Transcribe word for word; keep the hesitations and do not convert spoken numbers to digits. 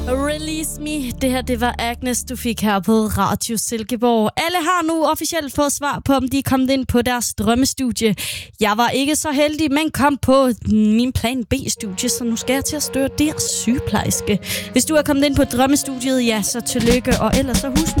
Release Me. Det her, det var Agnes, du fik her på Radio Silkeborg. Alle har nu officielt fået svar på, om de er kommet ind på deres drømmestudie. Jeg var ikke så heldig, men kom på min plan B-studie, så nu skal jeg til at studere sygeplejerske. Hvis du er kommet ind på drømmestudiet, ja, så tillykke. Og ellers så husk